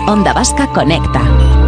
Onda Vasca Conecta.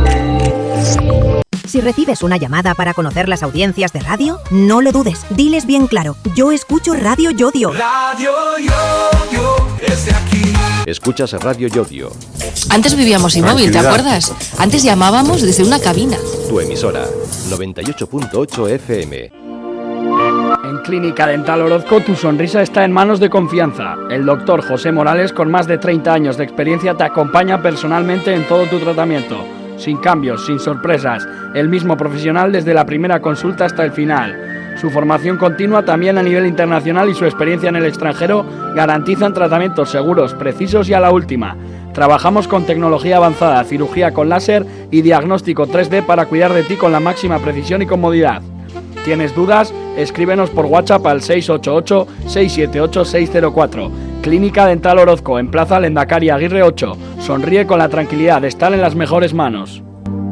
Si recibes una llamada para conocer las audiencias de radio, no lo dudes. Diles bien claro: yo escucho Radio Yodio. Radio Yodio es de aquí. Escuchas Radio Yodio. Antes vivíamos sin móvil, ¿te acuerdas? Antes llamábamos desde una cabina. Tu emisora, 98.8 FM. En Clínica Dental Orozco tu sonrisa está en manos de confianza. El doctor José Morales, con más de 30 años de experiencia, te acompaña personalmente en todo tu tratamiento. Sin cambios, sin sorpresas. El mismo profesional desde la primera consulta hasta el final. Su formación continua también a nivel internacional y su experiencia en el extranjero garantizan tratamientos seguros, precisos y a la última. Trabajamos con tecnología avanzada, cirugía con láser y diagnóstico 3D para cuidar de ti con la máxima precisión y comodidad. ¿Tienes dudas? Escríbenos por WhatsApp al 688-678-604. Clínica Dental Orozco, en Plaza Lendakari Aguirre 8. Sonríe con la tranquilidad de estar en las mejores manos.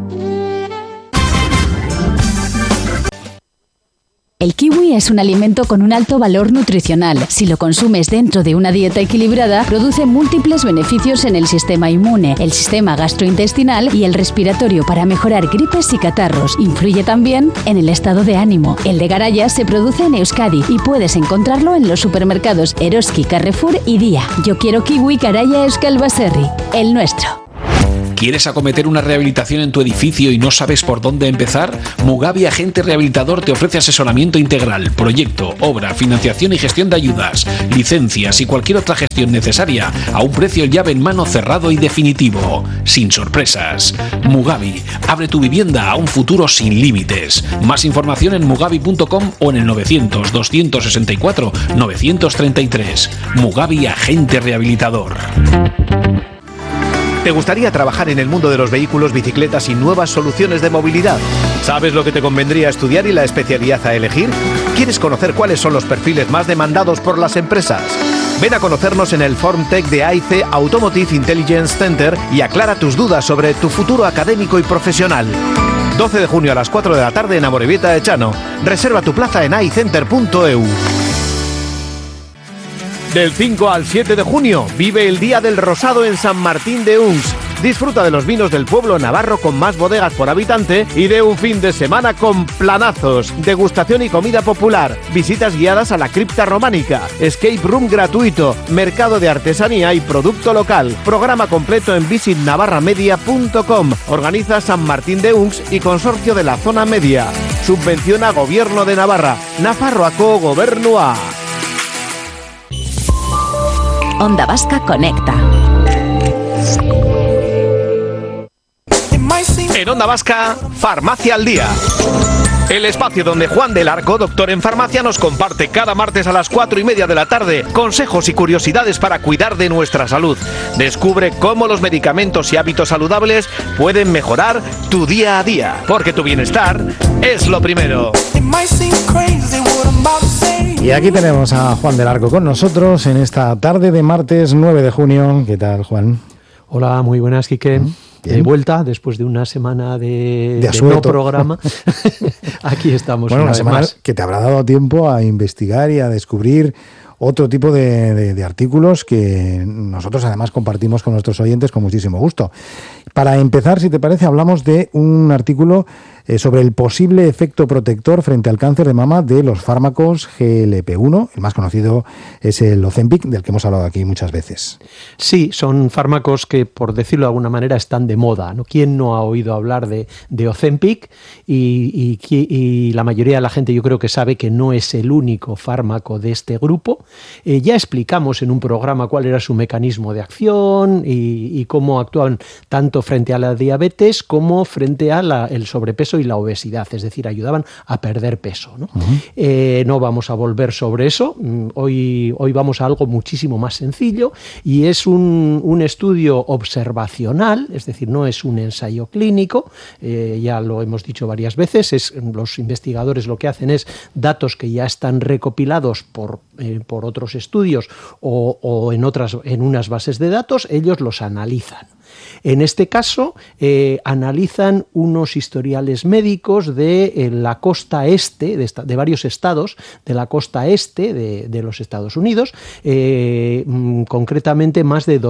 El kiwi es un alimento con un alto valor nutricional. Si lo consumes dentro de una dieta equilibrada, produce múltiples beneficios en el sistema inmune, el sistema gastrointestinal y el respiratorio para mejorar gripes y catarros. Influye también en el estado de ánimo. El de Garaya se produce en Euskadi y puedes encontrarlo en los supermercados Eroski, Carrefour y Día. Yo quiero kiwi Garaya Euskal Baserri, el nuestro. ¿Quieres acometer una rehabilitación en tu edificio y no sabes por dónde empezar? Mugavi Agente Rehabilitador te ofrece asesoramiento integral, proyecto, obra, financiación y gestión de ayudas, licencias y cualquier otra gestión necesaria a un precio llave en mano cerrado y definitivo, sin sorpresas. Mugavi, abre tu vivienda a un futuro sin límites. Más información en mugavi.com o en el 900-264-933. Mugavi Agente Rehabilitador. ¿Te gustaría trabajar en el mundo de los vehículos, bicicletas y nuevas soluciones de movilidad? ¿Sabes lo que te convendría estudiar y la especialidad a elegir? ¿Quieres conocer cuáles son los perfiles más demandados por las empresas? Ven a conocernos en el FormTech de AIC Automotive Intelligence Center y aclara tus dudas sobre tu futuro académico y profesional. 12 de junio a las 4 de la tarde en Amorebieta de Chano. Reserva tu plaza en aicenter.eu. Del 5 al 7 de junio, vive el Día del Rosado en San Martín de Uns. Disfruta de los vinos del pueblo navarro con más bodegas por habitante y de un fin de semana con planazos, degustación y comida popular, visitas guiadas a la cripta románica, escape room gratuito, mercado de artesanía y producto local. Programa completo en visitnavarramedia.com. Organiza San Martín de Uns y Consorcio de la Zona Media. Subvenciona Gobierno de Navarra. Nafarroako Gobernua. Onda Vasca Conecta. En Onda Vasca, Farmacia al Día. El espacio donde Juan del Arco, doctor en farmacia, nos comparte cada martes a las 4:30 de la tarde consejos y curiosidades para cuidar de nuestra salud. Descubre cómo los medicamentos y hábitos saludables pueden mejorar tu día a día, porque tu bienestar es lo primero. Y aquí tenemos a Juan del Arco con nosotros en esta tarde de martes 9 de junio. ¿Qué tal, Juan? Hola, muy buenas, Quique. De vuelta, después de una semana de no programa. Aquí estamos. Bueno, una semana más que te habrá dado tiempo a investigar y a descubrir otro tipo de artículos que nosotros además compartimos con nuestros oyentes con muchísimo gusto. Para empezar, si te parece, hablamos de un artículo sobre el posible efecto protector frente al cáncer de mama de los fármacos GLP-1. El más conocido es el Ozempic, del que hemos hablado aquí muchas veces. Sí, son fármacos que, por decirlo de alguna manera, están de moda, ¿no? ¿Quién no ha oído hablar de Ozempic? Y la mayoría de la gente yo creo que sabe que no es el único fármaco de este grupo. Ya explicamos en un programa cuál era su mecanismo de acción y cómo actúan tanto frente a la diabetes como frente a el sobrepeso y la obesidad, es decir, ayudaban a perder peso, ¿no? No vamos a volver sobre eso. Hoy vamos a algo muchísimo más sencillo y es un estudio observacional, es decir, no es un ensayo clínico, ya lo hemos dicho varias veces. Los investigadores lo que hacen es datos que ya están recopilados por otros estudios o en unas bases de datos, ellos los analizan. En este caso, analizan unos historiales médicos de la costa este, de varios estados de la costa este de los Estados Unidos, concretamente más de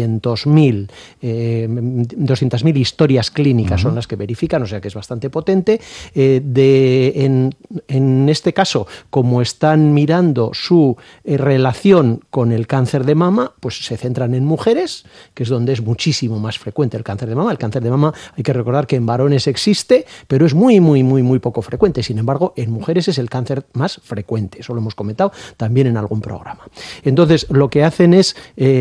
200.000 historias clínicas son las que verifican, o sea que es bastante potente. En este caso, como están mirando su relación con el cáncer de mama, pues se centran en mujeres, que es donde es muchísimo más frecuente el cáncer de mama. El cáncer de mama, hay que recordar que en varones existe, pero es muy poco frecuente. Sin embargo, en mujeres es el cáncer más frecuente. Eso lo hemos comentado también en algún programa. Entonces, lo que hacen es...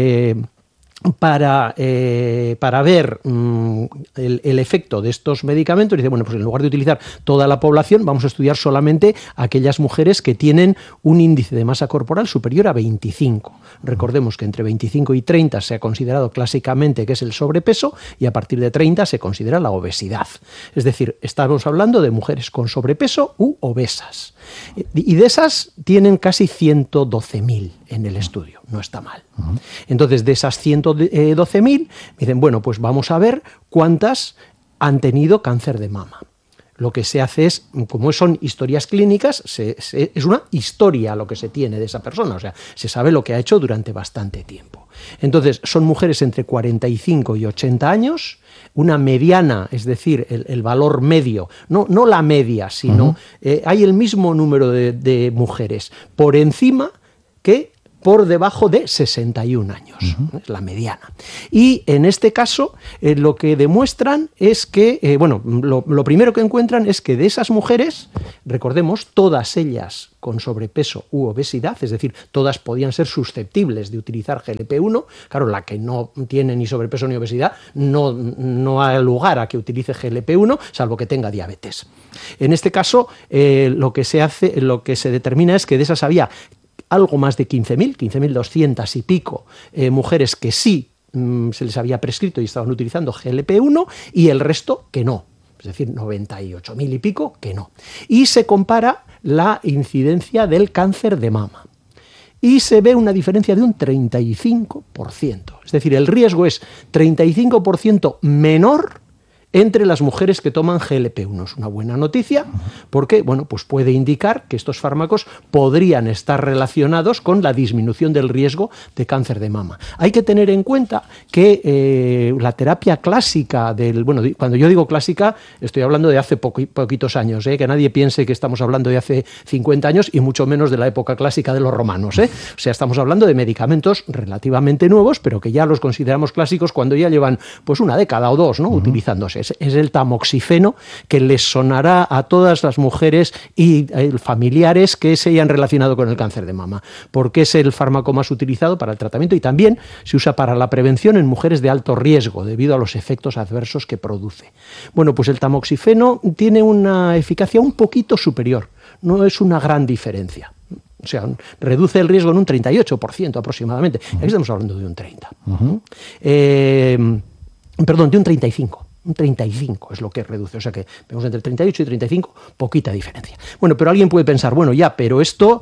Para ver el efecto de estos medicamentos, dice, bueno, pues en lugar de utilizar toda la población, vamos a estudiar solamente aquellas mujeres que tienen un índice de masa corporal superior a 25. Recordemos que entre 25 y 30 se ha considerado clásicamente que es el sobrepeso, y a partir de 30 se considera la obesidad. Es decir, estamos hablando de mujeres con sobrepeso u obesas. Y de esas tienen casi 112.000 en el estudio, no está mal. Entonces, de esas 112.000, dicen, bueno, pues vamos a ver cuántas han tenido cáncer de mama. Lo que se hace es, como son historias clínicas, es una historia lo que se tiene de esa persona, o sea, se sabe lo que ha hecho durante bastante tiempo. Entonces, son mujeres entre 45 y 80 años, una mediana, es decir, el valor medio, no la media, sino hay el mismo número de mujeres por encima que por debajo de 61 años, es la mediana. Y en este caso, lo que demuestran es que, lo primero que encuentran es que de esas mujeres, recordemos, todas ellas con sobrepeso u obesidad, es decir, todas podían ser susceptibles de utilizar GLP-1, claro, la que no tiene ni sobrepeso ni obesidad no ha lugar a que utilice GLP-1, salvo que tenga diabetes. En este caso, lo que se determina es que de esas había algo más de 15.200 y pico mujeres que sí se les había prescrito y estaban utilizando GLP-1, y el resto que no, es decir, 98.000 y pico que no. Y se compara la incidencia del cáncer de mama y se ve una diferencia de un 35%, es decir, el riesgo es 35% menor entre las mujeres que toman GLP-1. Es una buena noticia porque, pues puede indicar que estos fármacos podrían estar relacionados con la disminución del riesgo de cáncer de mama. Hay que tener en cuenta que la terapia clásica cuando yo digo clásica, estoy hablando de hace poquitos años, que nadie piense que estamos hablando de hace 50 años y mucho menos de la época clásica de los romanos. O sea, estamos hablando de medicamentos relativamente nuevos, pero que ya los consideramos clásicos cuando ya llevan pues una década o dos, ¿no? Utilizándose. Es el tamoxifeno, que les sonará a todas las mujeres y familiares que se hayan relacionado con el cáncer de mama, porque es el fármaco más utilizado para el tratamiento y también se usa para la prevención en mujeres de alto riesgo debido a los efectos adversos que produce. Bueno, pues el tamoxifeno tiene una eficacia un poquito superior, no es una gran diferencia. O sea, reduce el riesgo en un 38% aproximadamente. Aquí estamos hablando de un 30%. De un 35%. Un 35 es lo que reduce, o sea que vemos entre 38 y 35, poquita diferencia. Bueno, pero alguien puede pensar, pero esto,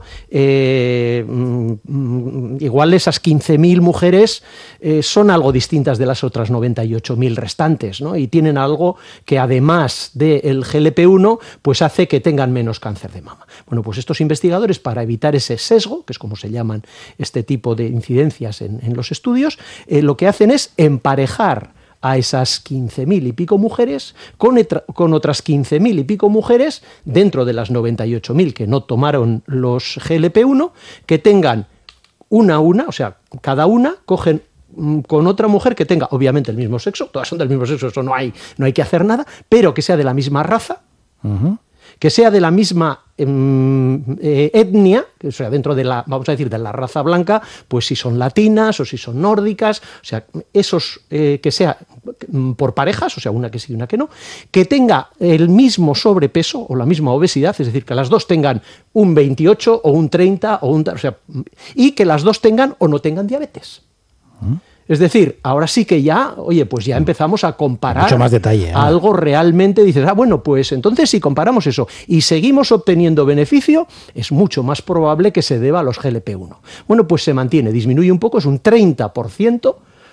igual esas 15.000 mujeres son algo distintas de las otras 98.000 restantes, ¿no? Y tienen algo que además del GLP-1, pues hace que tengan menos cáncer de mama. Bueno, pues estos investigadores, para evitar ese sesgo, que es como se llaman este tipo de incidencias en los estudios, lo que hacen es emparejar a esas 15.000 y pico mujeres con otras 15.000 y pico mujeres dentro de las 98.000 que no tomaron los GLP-1, que tengan una, o sea, cada una cogen con otra mujer que tenga obviamente el mismo sexo, todas son del mismo sexo, eso no hay que hacer nada, pero que sea de la misma raza, que sea de la misma etnia, o sea, dentro de vamos a decir, de la raza blanca, pues si son latinas o si son nórdicas, o sea, esos que sea por parejas, o sea, una que sí y una que no, que tenga el mismo sobrepeso o la misma obesidad, es decir, que las dos tengan un 28 o un 30 o sea, y que las dos tengan o no tengan diabetes. Es decir, ahora sí que ya, pues ya empezamos a comparar mucho más detalle, algo realmente, dices, pues entonces si comparamos eso y seguimos obteniendo beneficio, es mucho más probable que se deba a los GLP-1. Bueno, pues se mantiene, disminuye un poco, es un 30%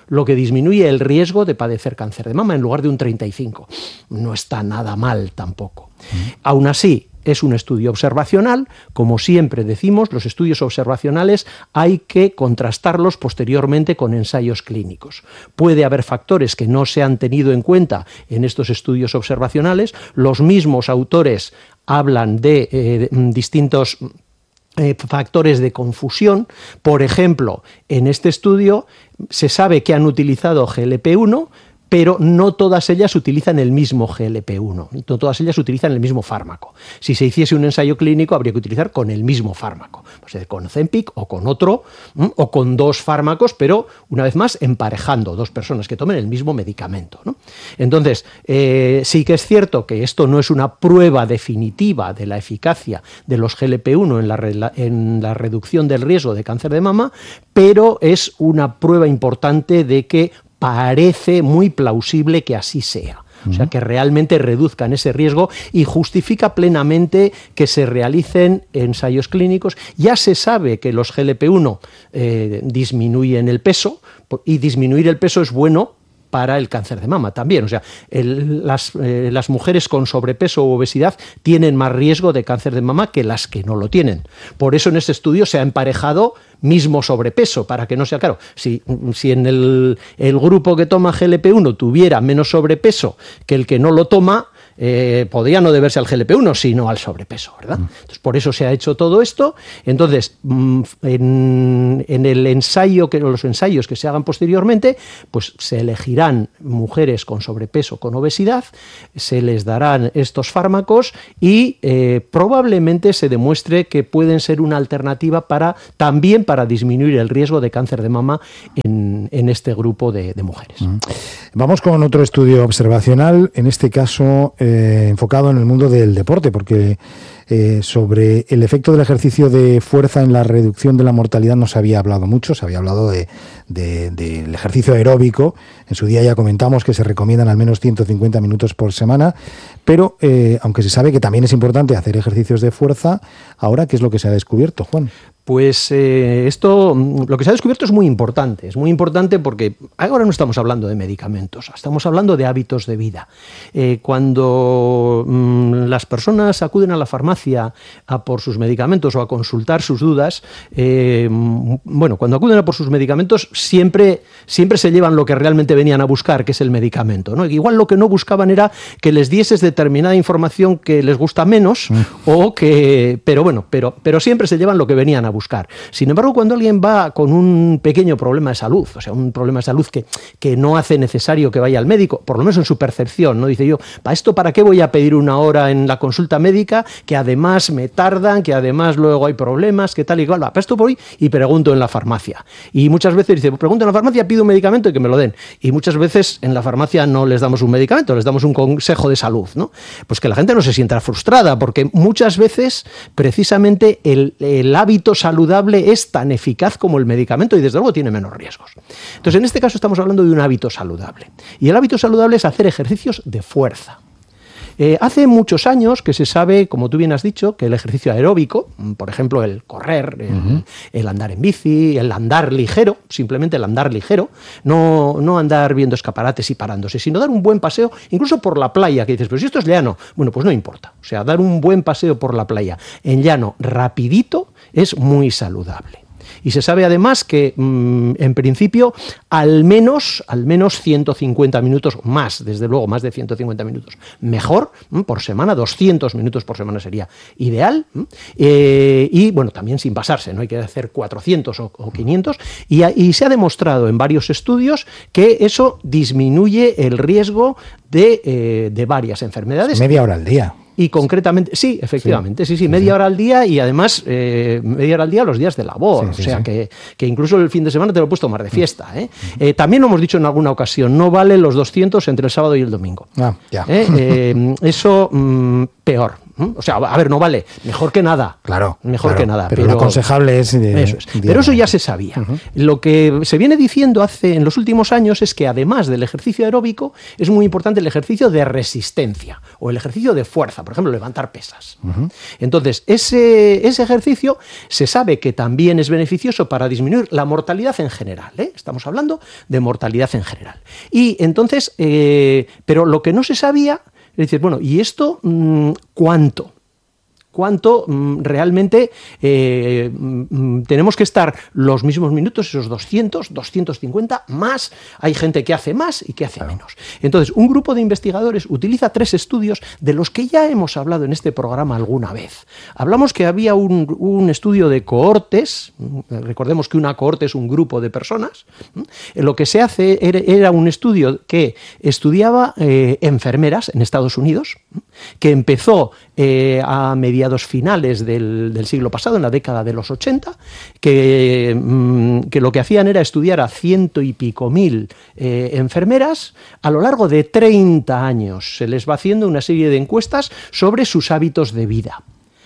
lo que disminuye el riesgo de padecer cáncer de mama en lugar de un 35%. No está nada mal tampoco. Aún así, es un estudio observacional. Como siempre decimos, los estudios observacionales hay que contrastarlos posteriormente con ensayos clínicos. Puede haber factores que no se han tenido en cuenta en estos estudios observacionales. Los mismos autores hablan de distintos factores de confusión. Por ejemplo, en este estudio se sabe que han utilizado GLP-1, pero no todas ellas utilizan el mismo GLP-1, no todas ellas utilizan el mismo fármaco. Si se hiciese un ensayo clínico, habría que utilizar con el mismo fármaco, pues con Ozempic o con otro, o con dos fármacos, pero una vez más emparejando dos personas que tomen el mismo medicamento, ¿no? Entonces, sí que es cierto que esto no es una prueba definitiva de la eficacia de los GLP-1 en la reducción del riesgo de cáncer de mama, pero es una prueba importante de que parece muy plausible que así sea. O sea, que realmente reduzcan ese riesgo y justifica plenamente que se realicen ensayos clínicos. Ya se sabe que los GLP-1 disminuyen el peso, y disminuir el peso es bueno para el cáncer de mama también. O sea, las mujeres con sobrepeso u obesidad tienen más riesgo de cáncer de mama que las que no lo tienen. Por eso en este estudio se ha emparejado mismo sobrepeso, para que no sea claro. Si en el grupo que toma GLP-1 tuviera menos sobrepeso que el que no lo toma, podría no deberse al GLP-1, sino al sobrepeso, ¿verdad? Entonces, por eso se ha hecho todo esto. Entonces, en el ensayo, los ensayos que se hagan posteriormente, pues se elegirán mujeres con sobrepeso, con obesidad, se les darán estos fármacos y probablemente se demuestre que pueden ser una alternativa también para disminuir el riesgo de cáncer de mama en este grupo de mujeres. Vamos con otro estudio observacional, en este caso enfocado en el mundo del deporte, porque sobre el efecto del ejercicio de fuerza en la reducción de la mortalidad no se había hablado mucho, se había hablado del ejercicio aeróbico. En su día ya comentamos que se recomiendan al menos 150 minutos por semana, pero aunque se sabe que también es importante hacer ejercicios de fuerza, ahora, ¿qué es lo que se ha descubierto, Juan? Pues esto, lo que se ha descubierto es muy importante porque ahora no estamos hablando de medicamentos, estamos hablando de hábitos de vida. Cuando las personas acuden a la farmacia a por sus medicamentos o a consultar sus dudas, cuando acuden a por sus medicamentos siempre se llevan lo que realmente venían a buscar, que es el medicamento, ¿no? Igual lo que no buscaban era que les dieses determinada información que les gusta menos, pero siempre se llevan lo que venían a buscar. Sin embargo, cuando alguien va con un pequeño problema de salud, o sea, un problema de salud que no hace necesario que vaya al médico, por lo menos en su percepción, ¿no? Dice yo, ¿para qué voy a pedir una hora en la consulta médica? Que además me tardan, que además luego hay problemas, que tal y cual. Para esto voy y pregunto en la farmacia. Y muchas veces dice, pregunto en la farmacia, pido un medicamento y que me lo den. Y muchas veces en la farmacia no les damos un medicamento, les damos un consejo de salud, ¿no? Pues que la gente no se sienta frustrada, porque muchas veces precisamente el hábito saludable es tan eficaz como el medicamento y desde luego tiene menos riesgos. Entonces, en este caso estamos hablando de un hábito saludable. Y el hábito saludable es hacer ejercicios de fuerza. Hace muchos años que se sabe, como tú bien has dicho, que el ejercicio aeróbico, por ejemplo el correr, el andar en bici, el andar ligero, simplemente el andar ligero, no andar viendo escaparates y parándose, sino dar un buen paseo, incluso por la playa, que dices, pero si esto es llano, bueno, pues no importa. O sea, dar un buen paseo por la playa en llano rapidito es muy saludable. Y se sabe además que, en principio, al menos 150 minutos más, desde luego, más de 150 minutos, mejor por semana, 200 minutos por semana sería ideal. Y, bueno, también sin pasarse, no hay que hacer 400 o 500. Y se ha demostrado en varios estudios que eso disminuye el riesgo de varias enfermedades. Media hora al día. Y concretamente, sí, efectivamente, sí, media hora al día y además media hora al día los días de labor, que incluso el fin de semana te lo he puesto más de fiesta. También lo hemos dicho en alguna ocasión, no vale los 200 entre el sábado y el domingo. Eso peor. O sea, a ver, no vale, mejor que nada. Claro. Mejor que nada. Pero lo aconsejable es... Eso es. Pero eso ya se sabía. Lo que se viene diciendo en los últimos años es que además del ejercicio aeróbico, es muy importante el ejercicio de resistencia o el ejercicio de fuerza. por ejemplo, levantar pesas. Entonces, ese ejercicio se sabe que también es beneficioso para disminuir la mortalidad en general, ¿eh? Estamos hablando de mortalidad en general. Y entonces, pero lo que no se sabía es decir, bueno, ¿y esto cuánto? ¿Cuánto realmente tenemos que estar los mismos minutos, esos 200, 250, más? Hay gente que hace más y que hace menos. Entonces, un grupo de investigadores utiliza 3 estudios de los que ya hemos hablado en este programa alguna vez. Hablamos que había un estudio de cohortes, recordemos que una cohorte es un grupo de personas. Lo que se hace era un estudio que estudiaba enfermeras en Estados Unidos, que empezó a mediados finales del siglo pasado, en la década de los 80, que lo que hacían era estudiar a 100 y pico mil enfermeras a lo largo de 30 años. Se les va haciendo una serie de encuestas sobre sus hábitos de vida.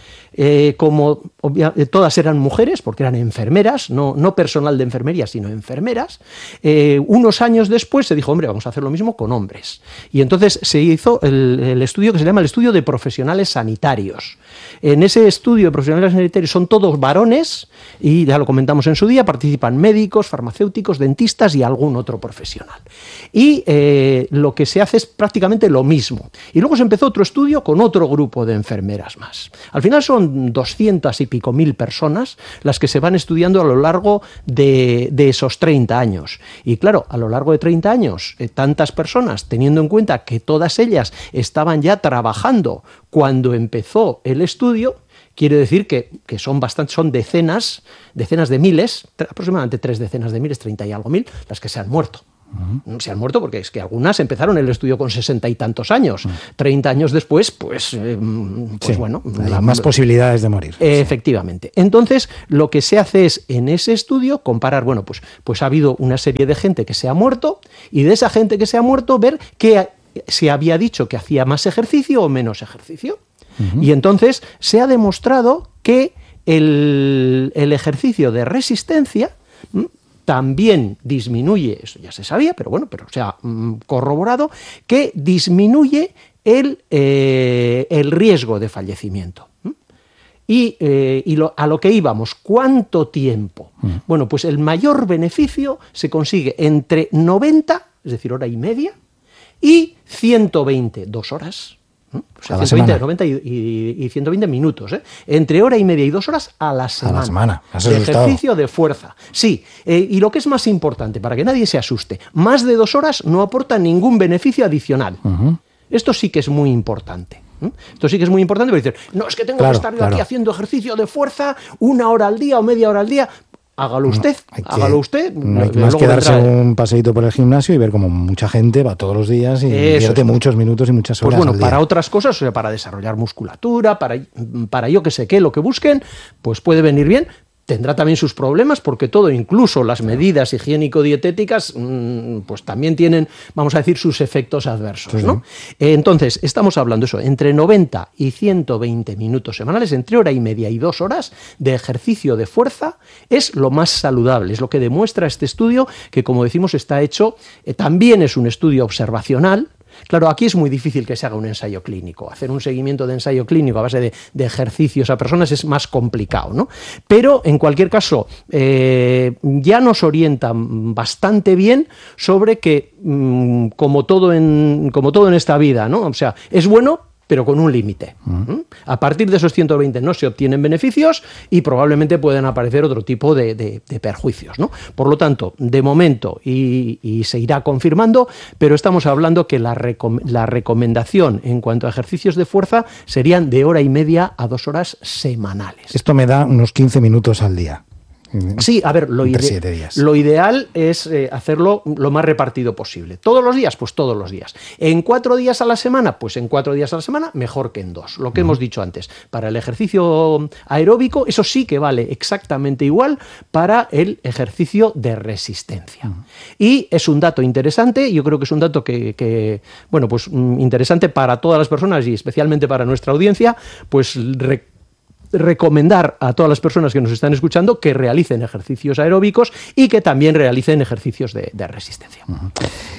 Como todas eran mujeres, porque eran enfermeras, no personal de enfermería, sino enfermeras, unos años después se dijo, hombre, vamos a hacer lo mismo con hombres. Y entonces se hizo el estudio que se llama el estudio de profesionales sanitarios. En ese estudio de profesionales sanitarios son todos varones, y ya lo comentamos en su día, participan médicos, farmacéuticos, dentistas y algún otro profesional. Y lo que se hace es prácticamente lo mismo. Y luego se empezó otro estudio con otro grupo de enfermeras más. Al final son 200 y pico mil personas las que se van estudiando a lo largo de esos 30 años. Y claro, a lo largo de 30 años, tantas personas, teniendo en cuenta que todas ellas estaban ya trabajando cuando empezó el estudio, quiere decir que son decenas de miles, aproximadamente 3 decenas de miles, 30 y algo mil, las que se han muerto. Se han muerto porque es que algunas empezaron el estudio con 60 y tantos años. 30 años después, pues bueno. Hay más posibilidades de morir. Efectivamente. Entonces, lo que se hace es, en ese estudio, comparar, bueno, pues ha habido una serie de gente que se ha muerto, y de esa gente que se ha muerto, ver que se había dicho que hacía más ejercicio o menos ejercicio. Y entonces se ha demostrado que el ejercicio de resistencia también disminuye, eso ya se sabía, pero se ha corroborado, que disminuye el riesgo de fallecimiento. Y a lo que íbamos, ¿cuánto tiempo? Bueno, pues el mayor beneficio se consigue entre 90, es decir, hora y media, y 120, 2 horas. O sea, 120, 90 y 120 minutos, entre hora y media y 2 horas a la semana. De ejercicio de fuerza. Sí, y lo que es más importante, para que nadie se asuste, más de 2 horas no aporta ningún beneficio adicional. Esto sí que es muy importante. Esto sí que es muy importante, porque dicen, no, es que tengo que estar yo aquí haciendo ejercicio de fuerza 1 hora al día o media hora al día. Hágalo usted, No hay más que darse un paseíto por el gimnasio y ver como mucha gente va todos los días y invierte muchos minutos y muchas horas. Pues bueno, al día. para otras cosas, o sea, para desarrollar musculatura, para yo que sé qué, lo que busquen, pues puede venir bien. Tendrá también sus problemas, porque todo, incluso las medidas higiénico-dietéticas, pues también tienen, vamos a decir, sus efectos adversos, ¿no? Entonces, estamos hablando eso, entre 90 y 120 minutos semanales, entre hora y media y 2 horas de ejercicio de fuerza, es lo más saludable. Es lo que demuestra este estudio, que como decimos está hecho, también es un estudio observacional. Claro, aquí es muy difícil que se haga un ensayo clínico. Hacer un seguimiento de ensayo clínico a base de ejercicios a personas es más complicado, ¿no? Pero, en cualquier caso, ya nos orienta bastante bien sobre que, como todo en esta vida, ¿no? O sea, es bueno, pero con un límite. A partir de esos 120 no se obtienen beneficios y probablemente puedan aparecer otro tipo de perjuicios, ¿no? Por lo tanto, de momento, y se irá confirmando, pero estamos hablando que la recomendación en cuanto a ejercicios de fuerza serían de hora y media a 2 horas semanales. Esto me da unos 15 minutos al día. Sí, a ver, lo ideal es hacerlo lo más repartido posible. ¿Todos los días? Pues todos los días. ¿En 4 días a la semana? Pues en 4 días a la semana, mejor que en 2. Lo que hemos dicho antes. Para el ejercicio aeróbico, eso sí que vale exactamente igual para el ejercicio de resistencia. Y es un dato interesante, yo creo que es un dato que interesante para todas las personas y especialmente para nuestra audiencia, pues recomendar a todas las personas que nos están escuchando que realicen ejercicios aeróbicos y que también realicen ejercicios de resistencia.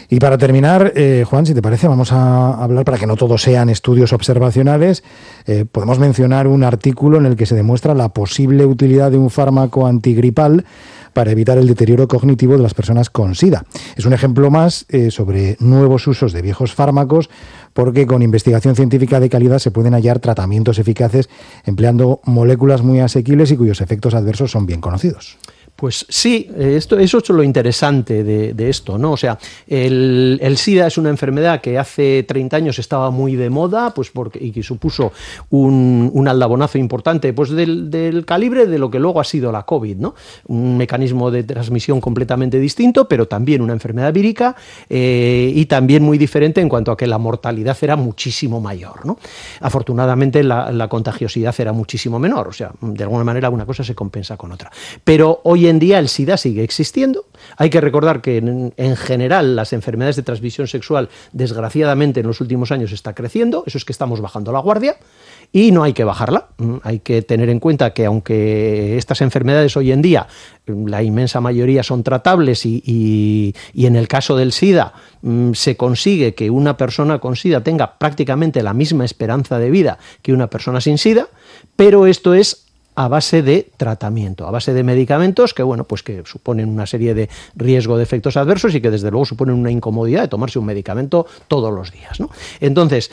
Y para terminar, Juan, si te parece, vamos a hablar, para que no todos sean estudios observacionales, podemos mencionar un artículo en el que se demuestra la posible utilidad de un fármaco antigripal para evitar el deterioro cognitivo de las personas con SIDA. Es un ejemplo más sobre nuevos usos de viejos fármacos, porque con investigación científica de calidad se pueden hallar tratamientos eficaces empleando moléculas muy asequibles y cuyos efectos adversos son bien conocidos. Pues sí, eso es lo interesante de esto, ¿no? O sea, el SIDA es una enfermedad que hace 30 años estaba muy de moda, pues y que supuso un aldabonazo importante, pues del calibre de lo que luego ha sido la COVID, ¿no? Un mecanismo de transmisión completamente distinto, pero también una enfermedad vírica y también muy diferente en cuanto a que la mortalidad era muchísimo mayor, ¿no? Afortunadamente la contagiosidad era muchísimo menor, o sea, de alguna manera una cosa se compensa con otra. Pero hoy en día el SIDA sigue existiendo. Hay que recordar que en general las enfermedades de transmisión sexual, desgraciadamente en los últimos años está creciendo, eso es que estamos bajando la guardia y no hay que bajarla. Hay que tener en cuenta que aunque estas enfermedades hoy en día, la inmensa mayoría son tratables y en el caso del SIDA se consigue que una persona con SIDA tenga prácticamente la misma esperanza de vida que una persona sin SIDA, pero esto es a base de tratamiento, a base de medicamentos que, bueno, pues que suponen una serie de riesgo de efectos adversos y que desde luego suponen una incomodidad de tomarse un medicamento todos los días, ¿no? Entonces,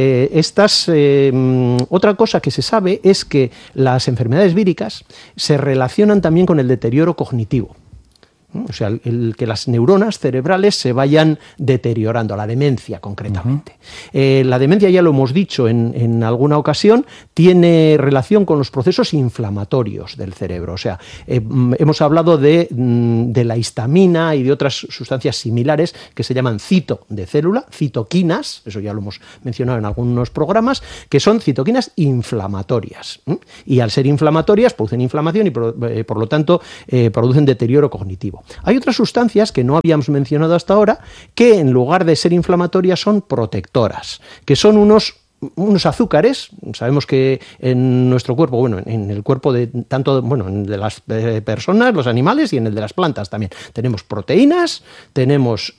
otra cosa que se sabe es que las enfermedades víricas se relacionan también con el deterioro cognitivo. O sea, que las neuronas cerebrales se vayan deteriorando, la demencia concretamente. La demencia, ya lo hemos dicho en alguna ocasión, tiene relación con los procesos inflamatorios del cerebro. O sea, hemos hablado de la histamina y de otras sustancias similares que se llaman cito de célula, citoquinas, eso ya lo hemos mencionado en algunos programas, que son citoquinas inflamatorias. Y al ser inflamatorias producen inflamación y por lo tanto producen deterioro cognitivo. Hay otras sustancias que no habíamos mencionado hasta ahora que en lugar de ser inflamatorias son protectoras, que son unos azúcares. Sabemos que en nuestro cuerpo, bueno, en el cuerpo de las personas, los animales y en el de las plantas también, tenemos proteínas, tenemos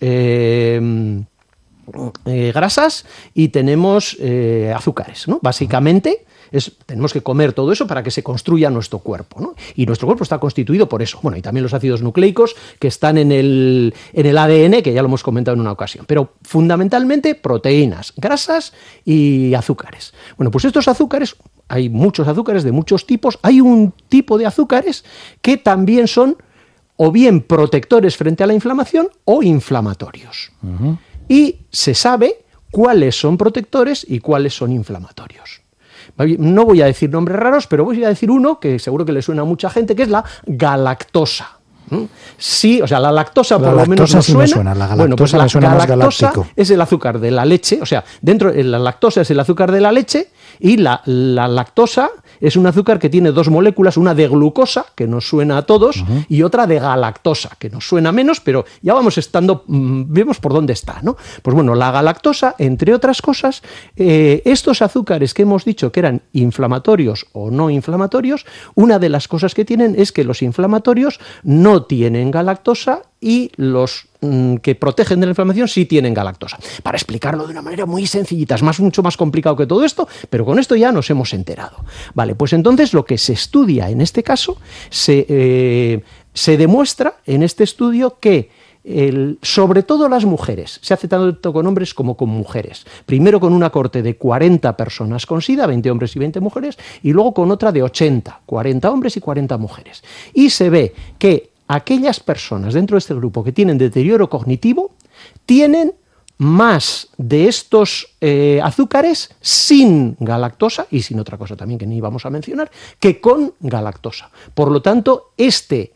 grasas y tenemos azúcares, ¿no? Básicamente tenemos que comer todo eso para que se construya nuestro cuerpo, ¿no? Y nuestro cuerpo está constituido por eso. Bueno, y también los ácidos nucleicos que están en el ADN, que ya lo hemos comentado en una ocasión. Pero fundamentalmente proteínas, grasas y azúcares. Bueno, pues estos azúcares, hay muchos azúcares de muchos tipos. Hay un tipo de azúcares que también son o bien protectores frente a la inflamación o inflamatorios. Y se sabe cuáles son protectores y cuáles son inflamatorios. No voy a decir nombres raros, pero voy a decir uno que seguro que le suena a mucha gente, que es la galactosa. Sí, o sea, la lactosa por lo menos nos suena. La galactosa me suena más galáctico. Es el azúcar de la leche, o sea, la lactosa es el azúcar de la leche y la lactosa es un azúcar que tiene dos moléculas, una de glucosa, que nos suena a todos, y otra de galactosa, que nos suena menos, pero ya vemos por dónde está, ¿no? Pues bueno, la galactosa, entre otras cosas, estos azúcares que hemos dicho que eran inflamatorios o no inflamatorios, una de las cosas que tienen es que los inflamatorios no tienen galactosa y los que protegen de la inflamación sí tienen galactosa. Para explicarlo de una manera muy sencillita, es mucho más complicado que todo esto, pero con esto ya nos hemos enterado. Vale, pues entonces lo que se estudia en este caso, se demuestra en este estudio que sobre todo las mujeres, se hace tanto con hombres como con mujeres, primero con una corte de 40 personas con SIDA, 20 hombres y 20 mujeres, y luego con otra de 80, 40 hombres y 40 mujeres. Y se ve que aquellas personas dentro de este grupo que tienen deterioro cognitivo tienen más de estos azúcares sin galactosa y sin otra cosa también que ni vamos a mencionar, que con galactosa. Por lo tanto, este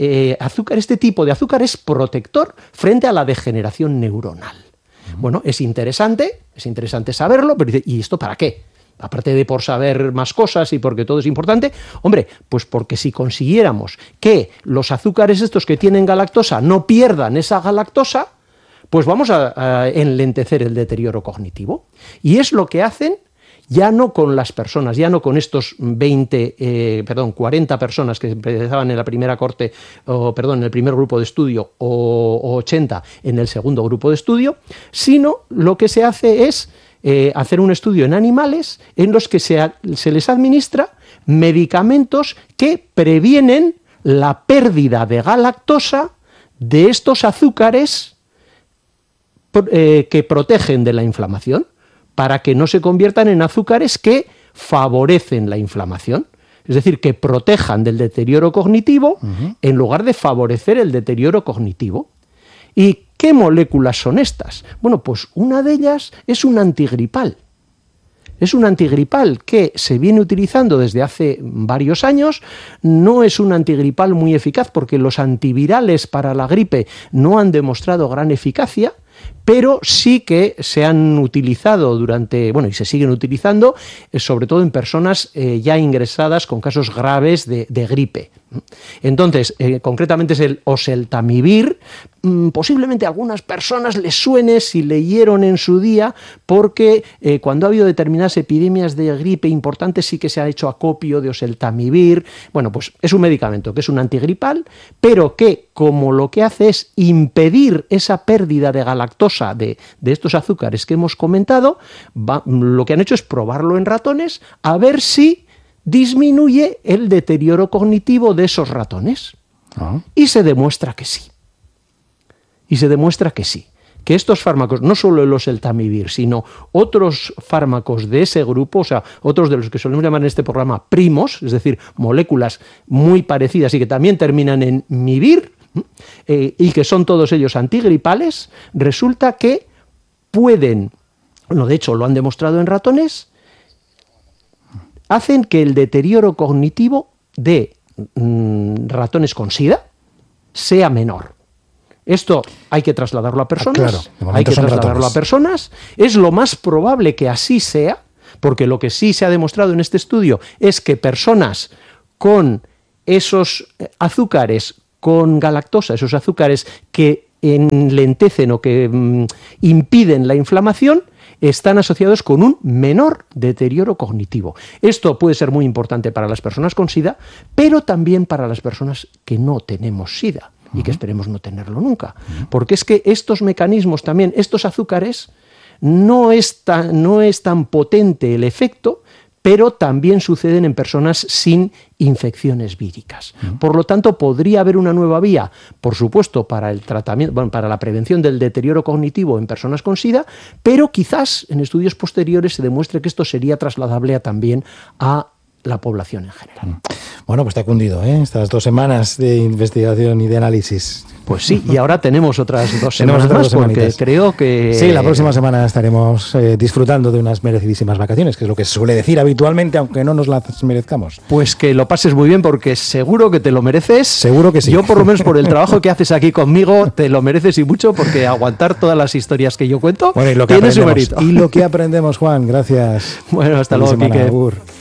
tipo de azúcar es protector frente a la degeneración neuronal. Bueno, es interesante saberlo, pero ¿y esto para qué? Aparte de por saber más cosas y porque todo es importante, hombre, pues porque si consiguiéramos que los azúcares estos que tienen galactosa no pierdan esa galactosa, pues vamos a enlentecer el deterioro cognitivo. Y es lo que hacen, ya no con las personas, ya no con estos 40 personas que empezaban en la primera corte, en el primer grupo de estudio, o 80 en el segundo grupo de estudio, sino lo que se hace es hacer un estudio en animales en los que se les administra medicamentos que previenen la pérdida de galactosa de estos azúcares que protegen de la inflamación, para que no se conviertan en azúcares que favorecen la inflamación. Es decir, que protejan del deterioro cognitivo en lugar de favorecer el deterioro cognitivo. ¿Y qué moléculas son estas? Bueno, pues una de ellas es un antigripal. Es un antigripal que se viene utilizando desde hace varios años. No es un antigripal muy eficaz porque los antivirales para la gripe no han demostrado gran eficacia, pero sí que se han utilizado y se siguen utilizando, sobre todo en personas ya ingresadas con casos graves de gripe. Entonces, concretamente es el oseltamivir. Posiblemente a algunas personas les suene si leyeron en su día, porque cuando ha habido determinadas epidemias de gripe importantes sí que se ha hecho acopio de oseltamivir. Bueno, pues es un medicamento que es un antigripal, pero que, como lo que hace es impedir esa pérdida de galactosa de estos azúcares que hemos comentado, lo que han hecho es probarlo en ratones a ver si disminuye el deterioro cognitivo de esos ratones. Y se demuestra que sí. Que estos fármacos, no solo el oseltamivir, sino otros fármacos de ese grupo, o sea, otros de los que solemos llamar en este programa primos, es decir, moléculas muy parecidas y que también terminan en mivir, y que son todos ellos antigripales, resulta que pueden, de hecho lo han demostrado en ratones, hacen que el deterioro cognitivo de ratones con SIDA sea menor. Esto hay que trasladarlo a personas, es lo más probable que así sea, porque lo que sí se ha demostrado en este estudio es que personas con esos azúcares con galactosa, esos azúcares que enlentecen o que impiden la inflamación, están asociados con un menor deterioro cognitivo. Esto puede ser muy importante para las personas con SIDA, pero también para las personas que no tenemos SIDA y que esperemos no tenerlo nunca. Porque es que estos mecanismos también, estos azúcares, no es tan potente el efecto, pero también suceden en personas sin infecciones víricas. Por lo tanto, podría haber una nueva vía, por supuesto, para el tratamiento, para la prevención del deterioro cognitivo en personas con SIDA, pero quizás en estudios posteriores se demuestre que esto sería trasladable también a la población en general. Bueno, pues te ha cundido, estas 2 semanas de investigación y de análisis. Pues sí, y ahora tenemos otras 2 semanas más, porque creo que... Sí, la próxima semana estaremos disfrutando de unas merecidísimas vacaciones, que es lo que se suele decir habitualmente, aunque no nos las merezcamos. Pues que lo pases muy bien, porque seguro que te lo mereces. Seguro que sí. Yo, por lo menos por el trabajo que haces aquí conmigo, te lo mereces y mucho, porque aguantar todas las historias que yo cuento tiene su mérito. Y lo que aprendemos, Juan, gracias. Bueno, hasta luego, Quique.